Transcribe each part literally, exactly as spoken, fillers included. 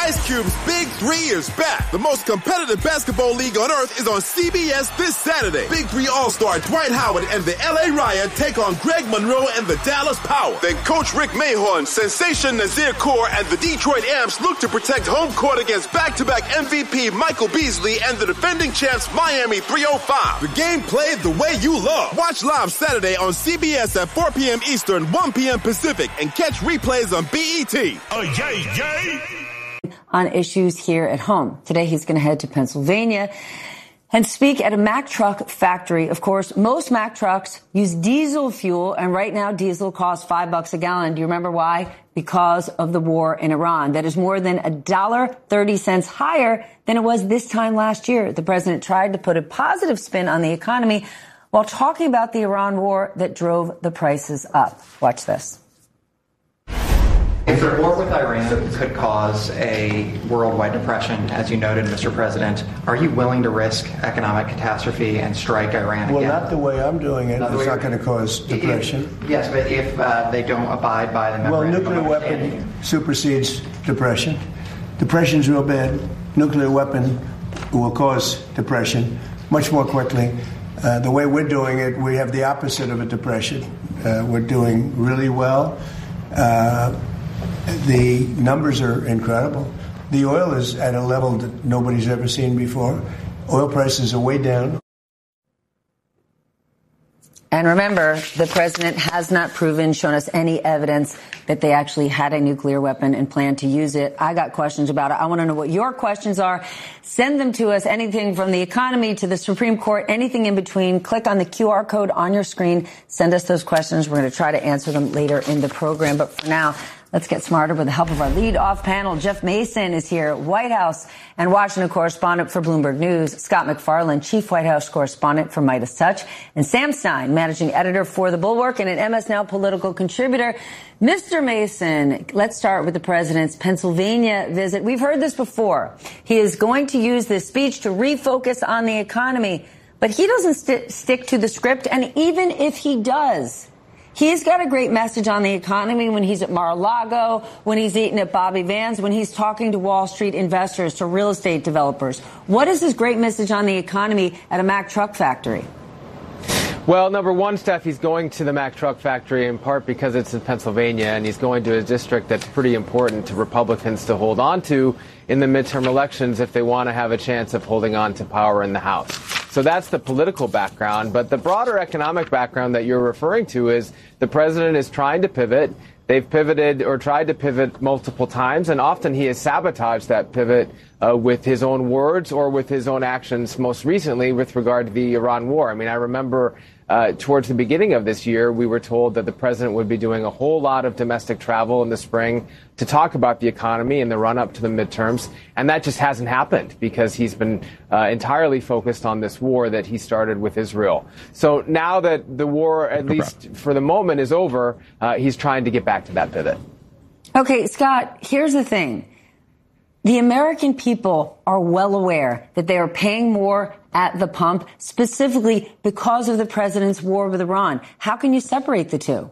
Ice Cube's Big Three is back. The most competitive basketball league on earth is on C B S this Saturday. Big Three All-Star Dwight Howard and the L A Riot take on Greg Monroe and the Dallas Power. Then Coach Rick Mahorn, Sensation Nazir Kaur, and the Detroit Amps look to protect home court against back-to-back M V P Michael Beasley and the defending champs Miami three oh five. The game played the way you love. Watch live Saturday on C B S at four p.m. Eastern, one p.m. Pacific, and catch replays on B E T. Oh, yay, yay! On issues here at home. Today, he's going to head to Pennsylvania and speak at a Mack truck factory. Of course, most Mack trucks use diesel fuel, and right now diesel costs five bucks a gallon. Do you remember why? Because of the war in Iran. That is more than a dollar thirty cents higher than it was this time last year. The president tried to put a positive spin on the economy while talking about the Iran war that drove the prices up. Watch this. If the war with Iran could cause a worldwide depression, as you noted, Mister President, are you willing to risk economic catastrophe and strike Iran well, again? Well, not the way I'm doing it. Not it's not going to cause depression. If, yes, but if uh, they don't abide by the memorandum Well, nuclear weapon supersedes depression. Depression's real bad. Nuclear weapon will cause depression much more quickly. Uh, the way we're doing it, we have the opposite of a depression. Uh, we're doing really well. Uh, The numbers are incredible. The oil is at a level that nobody's ever seen before. Oil prices are way down. And remember, the president has not proven, shown us any evidence that they actually had a nuclear weapon and planned to use it. I got questions about it. I want to know what your questions are. Send them to us. Anything from the economy to the Supreme Court, anything in between. Click on the Q R code on your screen. Send us those questions. We're going to try to answer them later in the program. But for now, let's get smarter with the help of our lead off panel. Jeff Mason is here, White House and Washington correspondent for Bloomberg News. Scott MacFarlane, chief White House correspondent for Midas Touch. And Sam Stein, managing editor for The Bulwark and an M S N L political contributor. Mister Mason, let's start with the president's Pennsylvania visit. We've heard this before. He is going to use this speech to refocus on the economy. But he doesn't st- stick to the script. And even if he does, he's got a great message on the economy when he's at Mar-a-Lago, when he's eating at Bobby Van's, when he's talking to Wall Street investors, to real estate developers. What is his great message on the economy at a Mack truck factory? Well, number one, Steph, he's going to the Mack truck factory in part because it's in Pennsylvania, and he's going to a district that's pretty important to Republicans to hold on to in the midterm elections if they want to have a chance of holding on to power in the House. So that's the political background. But the broader economic background that you're referring to is the president is trying to pivot. They've pivoted or tried to pivot multiple times, and often he has sabotaged that pivot uh, with his own words or with his own actions, most recently with regard to the Iran war. I mean, I remember uh, towards the beginning of this year, we were told that the president would be doing a whole lot of domestic travel in the spring to talk about the economy in the run-up to the midterms, and that just hasn't happened because he's been uh, entirely focused on this war that he started with Israel. So now that the war, at least for the moment, is over, uh, he's trying to get back to that pivot. Okay, Scott, here's the thing. The American people are well aware that they are paying more at the pump, specifically because of the president's war with Iran. How can you separate the two?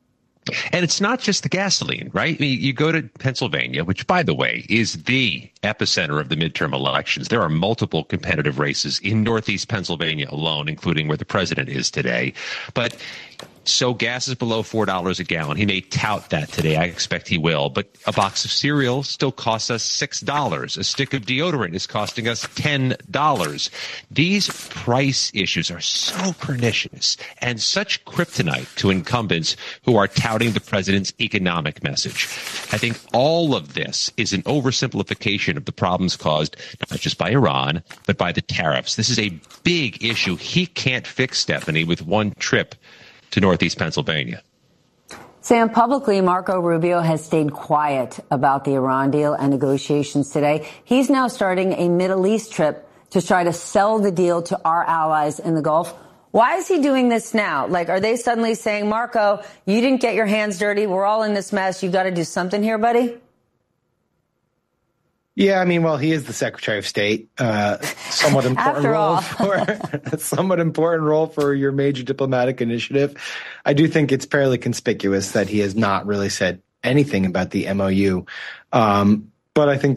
And it's not just the gasoline, right? I mean, you go to Pennsylvania, which, by the way, is the epicenter of the midterm elections. There are multiple competitive races in Northeast Pennsylvania alone, including where the president is today. But so gas is below four dollars a gallon. He may tout that today. I expect he will. But a box of cereal still costs us six dollars. A stick of deodorant is costing us ten dollars. These price issues are so pernicious and such kryptonite to incumbents who are touting the president's economic message. I think all of this is an oversimplification of the problems caused not just by Iran, but by the tariffs. This is a big issue he can't fix, Stephanie, with one trip to Northeast Pennsylvania. Sam, publicly, Marco Rubio has stayed quiet about the Iran deal and negotiations today. He's now starting a Middle East trip to try to sell the deal to our allies in the Gulf. Why is he doing this now? Like, are they suddenly saying, Marco, you didn't get your hands dirty. We're all in this mess. You've got to do something here, buddy? Yeah, I mean, well, he is the Secretary of State. Uh, somewhat important role for somewhat important role for your major diplomatic initiative. I do think it's fairly conspicuous that he has not really said anything about the M O U. Um, but I think